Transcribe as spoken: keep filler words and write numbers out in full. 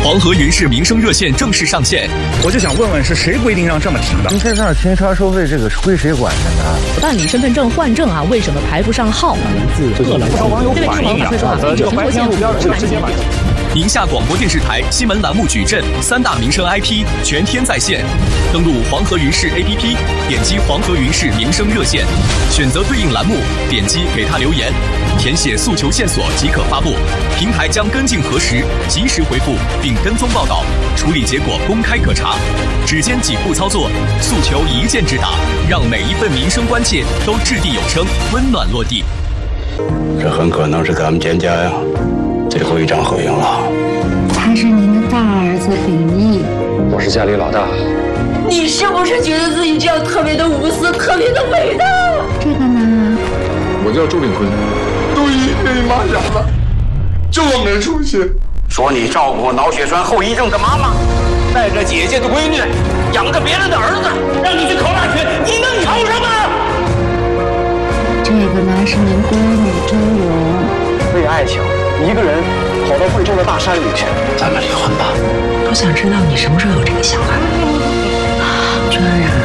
黄河云氏民生热线正式上线。 我就想问问，是谁规定让这么停的？ 您在这儿停车收费，这个是归谁管的呢？ 办理身份证换证啊，为什么排不上号？ 不少网友反映啊，这个白天路边这个直接买。 宁夏广播电视台新闻栏目矩阵三大民生 I P 全天在线，登录黄河云氏 A P P， 点击黄河云氏民生热线，选择对应栏目，点击给他留言，填写诉求线索即可发布，平台将跟进核实，及时回复并跟踪报道，处理结果公开可查。只见几步操作，诉求一键直达，让每一份民生关切都掷地有声，温暖落地。 这很可能是咱们蒹葭呀最后一张合影了。 他是您的大儿子秉义， 我是家里老大。 你是不是觉得自己这样特别的无私，特别的伟大？ 这个呢？ 我叫周炳坤。 都一被骂哑了，这么没出息！ 说你照顾脑血栓后遗症的妈妈，带着姐姐的闺女，养着别人的儿子，让你去考大学，你能考什么？ 这个呢是您闺女周蓉， 为爱情，一个人跑到贵州的大山里去。 咱们离婚吧。 我想知道你什么时候有这个想法。 娟儿啊，